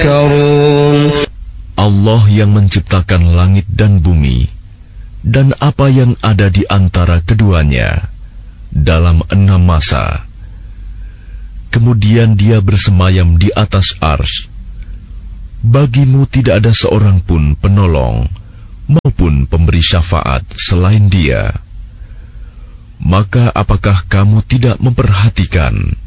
Allah yang menciptakan langit dan bumi dan apa yang ada di antara keduanya dalam 6 masa. Kemudian Dia bersemayam di atas arsy. Bagimu tidak ada seorang pun penolong maupun pemberi syafaat selain Dia. Maka apakah kamu tidak memperhatikan